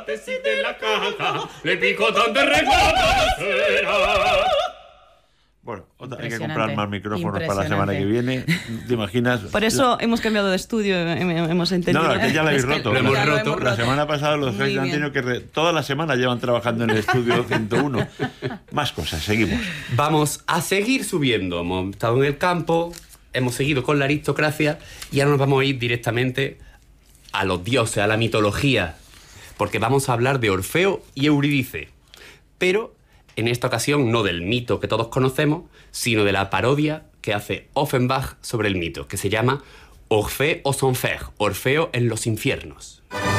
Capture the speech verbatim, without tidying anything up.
tesis de la caja, le pico donde regata cera. Bueno, otra, hay que comprar más micrófonos para la semana que viene. ¿Te imaginas? Por eso hemos cambiado de estudio, hemos entendido. No, es que ya lo habéis roto. Lo hemos la, roto. Hemos la roto. semana pasada los jefes han tenido que... Re... Toda la semana llevan trabajando en el estudio ciento uno. Más cosas, seguimos. Vamos a seguir subiendo. Hemos estado en el campo, hemos seguido con la aristocracia y ahora nos vamos a ir directamente a los dioses, a la mitología. Porque vamos a hablar de Orfeo y Eurídice. Pero... en esta ocasión no del mito que todos conocemos, sino de la parodia que hace Offenbach sobre el mito, que se llama Orphée aux enfers, Orfeo en los infiernos.